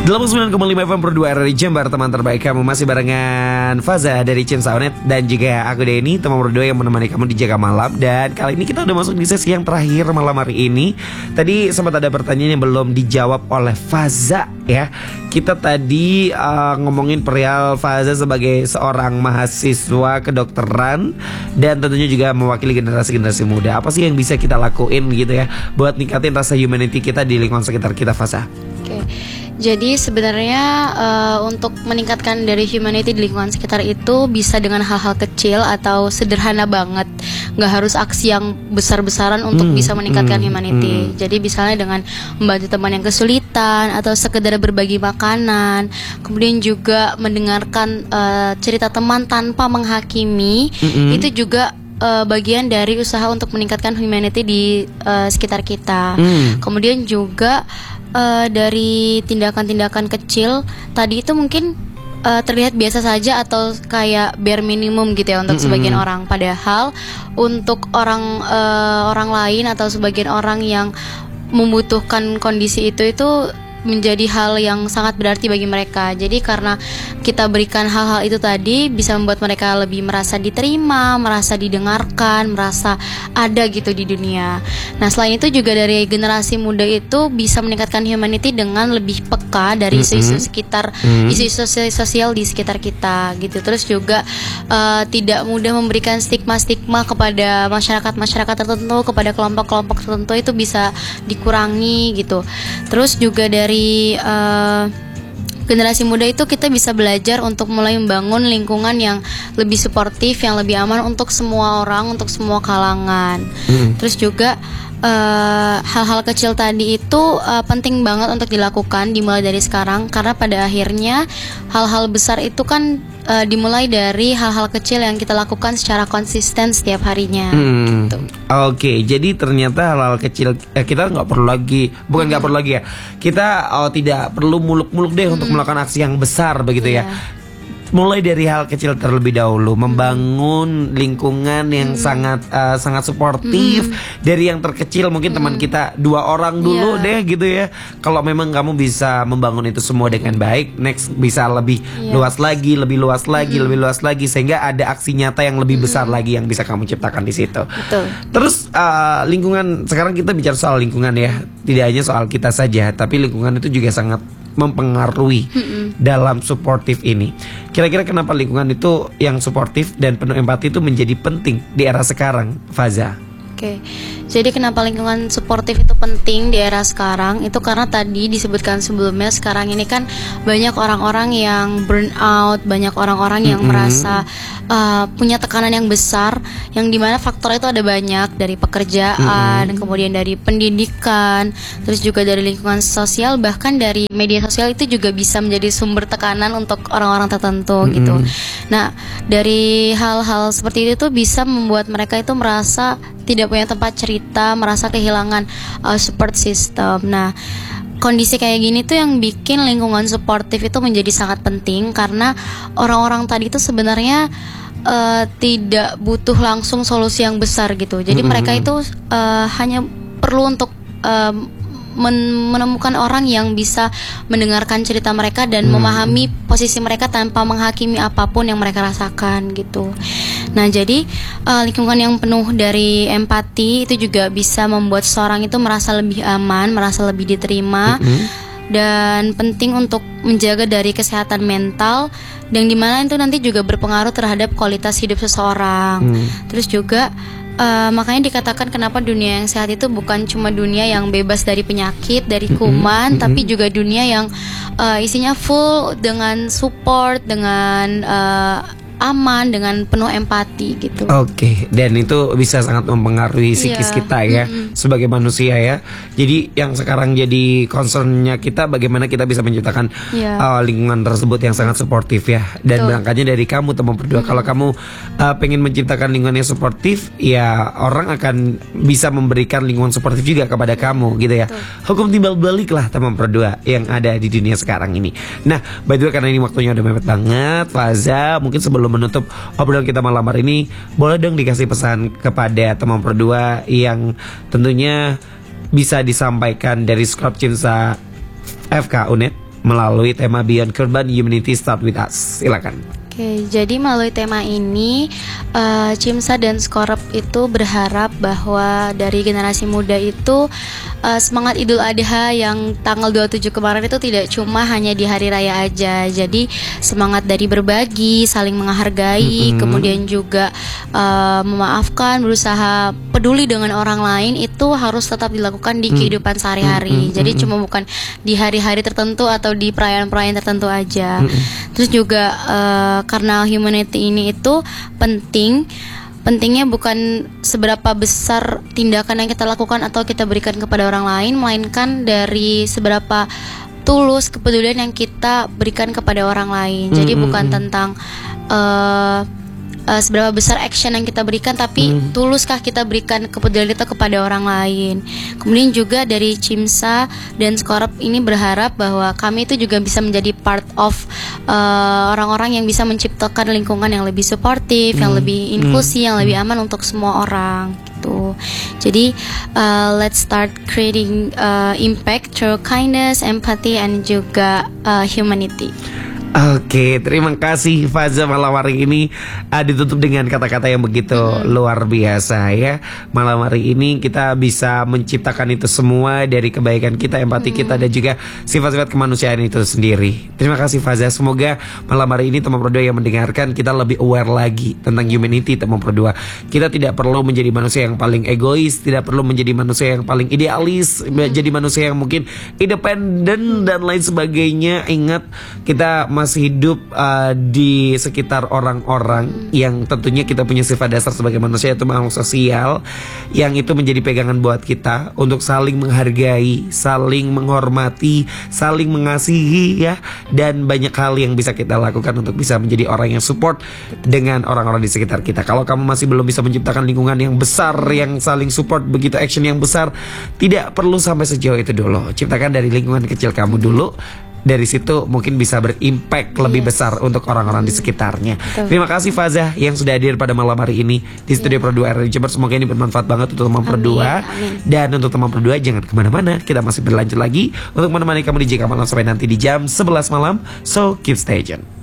89,5 FM Pro 2 RRI Jember, teman terbaik kamu. Masih barengan Faza dari Cimsa Onet dan juga aku Denny, teman Pro 2 yang menemani kamu di Jaga Malam. Dan kali ini kita udah masuk di sesi yang terakhir malam hari ini. Tadi sempat ada pertanyaan yang belum dijawab oleh Faza ya. Kita tadi ngomongin perihal Faza sebagai seorang mahasiswa kedokteran dan tentunya juga mewakili generasi-generasi muda. Apa sih yang bisa kita lakuin gitu ya buat ningkatin rasa humanity kita di lingkungan sekitar kita, Faza? Oke. Jadi sebenarnya untuk meningkatkan dari humanity di lingkungan sekitar itu bisa dengan hal-hal kecil atau sederhana banget. Nggak harus aksi yang besar-besaran untuk bisa meningkatkan humanity. Jadi misalnya dengan membantu teman yang kesulitan atau sekedar berbagi makanan. Kemudian juga mendengarkan cerita teman tanpa menghakimi. Itu juga bagian dari usaha untuk meningkatkan humanity di sekitar kita. Kemudian juga dari tindakan-tindakan kecil tadi itu mungkin terlihat biasa saja atau kayak bare minimum gitu ya untuk sebagian orang. Padahal untuk orang lain atau sebagian orang yang membutuhkan kondisi itu menjadi hal yang sangat berarti bagi mereka. Jadi karena kita berikan hal-hal itu tadi bisa membuat mereka lebih merasa diterima, merasa didengarkan, merasa ada gitu di dunia. Nah selain itu juga dari generasi muda itu bisa meningkatkan humanity dengan lebih peka dari isu-isu sekitar, isu-isu sosial di sekitar kita gitu. Terus juga tidak mudah memberikan stigma-stigma kepada masyarakat tertentu, kepada kelompok-kelompok tertentu, itu bisa dikurangi gitu. Terus juga dari generasi muda itu kita bisa belajar untuk mulai membangun lingkungan yang lebih suportif, yang lebih aman untuk semua orang, untuk semua kalangan. Terus juga hal-hal kecil tadi itu penting banget untuk dilakukan, dimulai dari sekarang, karena pada akhirnya hal-hal besar itu kan dimulai dari hal-hal kecil yang kita lakukan secara konsisten setiap harinya. Gitu. Oke, jadi ternyata hal-hal kecil kita nggak perlu lagi, bukan nggak perlu lagi ya, kita tidak perlu muluk-muluk deh untuk melakukan aksi yang besar begitu ya. Mulai dari hal kecil terlebih dahulu, membangun lingkungan yang sangat suportif. Dari yang terkecil mungkin teman kita 2 orang dulu deh gitu ya. Kalau memang kamu bisa membangun itu semua dengan baik, next bisa lebih luas lagi, lebih luas lagi, sehingga ada aksi nyata yang lebih besar lagi yang bisa kamu ciptakan di situ. Betul. Terus lingkungan, sekarang kita bicara soal lingkungan ya, tidak hanya soal kita saja, tapi lingkungan itu juga sangat mempengaruhi dalam suportif ini. Kira-kira kenapa lingkungan itu yang suportif dan penuh empati itu menjadi penting di era sekarang, Faza? Oke, jadi kenapa lingkungan suportif itu penting di era sekarang? Itu karena tadi disebutkan sebelumnya, sekarang ini kan banyak orang-orang yang burn out, banyak orang-orang yang merasa punya tekanan yang besar, yang dimana faktor itu ada banyak, dari pekerjaan, kemudian dari pendidikan, terus juga dari lingkungan sosial, bahkan dari media sosial itu juga bisa menjadi sumber tekanan untuk orang-orang tertentu gitu. Nah, dari hal-hal seperti itu tuh bisa membuat mereka itu merasa tidak punya tempat cerita, merasa kehilangan support system. Nah, kondisi kayak gini tuh yang bikin lingkungan suportif itu menjadi sangat penting, karena orang-orang tadi itu sebenarnya tidak butuh langsung solusi yang besar gitu. Jadi mereka itu hanya perlu untuk menemukan orang yang bisa mendengarkan cerita mereka dan memahami posisi mereka tanpa menghakimi apapun yang mereka rasakan gitu. Nah, jadi lingkungan yang penuh dari empati itu juga bisa membuat seseorang itu merasa lebih aman, merasa lebih diterima. Dan penting untuk menjaga dari kesehatan mental, dan dimana itu nanti juga berpengaruh terhadap kualitas hidup seseorang. Terus juga makanya dikatakan kenapa dunia yang sehat itu bukan cuma dunia yang bebas dari penyakit, dari kuman, tapi juga dunia yang isinya full dengan support, dengan aman, dengan penuh empati gitu. Oke, dan itu bisa sangat mempengaruhi psikis kita ya sebagai manusia ya. Jadi yang sekarang jadi concernnya kita, bagaimana kita bisa menciptakan lingkungan tersebut yang sangat suportif ya. Dan berangkatnya dari kamu, teman berdua. Kalau kamu pengen menciptakan lingkungan yang suportif, ya orang akan bisa memberikan lingkungan suportif juga kepada kamu gitu ya. Hukum timbal balik lah teman berdua yang ada di dunia sekarang ini. Nah, by the way, karena ini waktunya udah mepet banget, Faza, mungkin sebelum menutup obrolan kita malam hari ini, boleh dong dikasih pesan kepada teman berdua yang tentunya bisa disampaikan dari Skop Cimsa FK Unet melalui tema Beyond Kurban Humanity Start With Us. Silakan. Oke, jadi melalui tema ini Cimsa dan Skorep itu berharap bahwa dari generasi muda itu semangat Idul Adha yang tanggal 27 kemarin itu tidak cuma hanya di hari raya aja. Jadi semangat dari berbagi, saling menghargai, kemudian juga memaafkan, berusaha peduli dengan orang lain itu harus tetap dilakukan di kehidupan sehari-hari. Jadi cuma bukan di hari-hari tertentu atau di perayaan-perayaan tertentu aja. Terus juga karena humanity ini itu pentingnya bukan seberapa besar tindakan yang kita lakukan atau kita berikan kepada orang lain, melainkan dari seberapa tulus kepedulian yang kita berikan kepada orang lain. Jadi bukan tentang seberapa besar action yang kita berikan, tapi tuluskah kita berikan kepedulian itu kepada orang lain. Kemudian juga dari Cimsa dan Skorep ini berharap bahwa kami itu juga bisa menjadi part of orang-orang yang bisa menciptakan lingkungan yang lebih suportif, yang lebih inklusi, yang lebih aman untuk semua orang gitu. Jadi let's start creating impact through kindness, empathy, and juga humanity. Oke, terima kasih Faza. Malam hari ini ditutup dengan kata-kata yang begitu luar biasa ya. Malam hari ini kita bisa menciptakan itu semua dari kebaikan kita, empati kita, dan juga sifat-sifat kemanusiaan itu sendiri. Terima kasih Faza. Semoga malam hari ini teman berdua yang mendengarkan kita lebih aware lagi tentang humanity teman berdua. Kita tidak perlu menjadi manusia yang paling egois, tidak perlu menjadi manusia yang paling idealis, menjadi manusia yang mungkin independen dan lain sebagainya. Ingat, kita masih hidup di sekitar orang-orang yang tentunya kita punya sifat dasar sebagai manusia, yaitu makhluk sosial, yang itu menjadi pegangan buat kita untuk saling menghargai, saling menghormati, saling mengasihi ya, dan banyak hal yang bisa kita lakukan untuk bisa menjadi orang yang support dengan orang-orang di sekitar kita. Kalau kamu masih belum bisa menciptakan lingkungan yang besar, yang saling support, begitu action yang besar, tidak perlu sampai sejauh itu dulu. Ciptakan dari lingkungan kecil kamu dulu. Dari situ mungkin bisa berimpact lebih besar untuk orang-orang di sekitarnya. Terima kasih Faza yang sudah hadir pada malam hari ini di studio Pro 2 Radio Jember. Semoga ini bermanfaat banget untuk teman Pro 2. Dan untuk teman Pro 2 jangan kemana-mana, kita masih berlanjut lagi untuk menemani kamu di JK Malam sampai nanti di jam 11 malam. So keep stay tuned.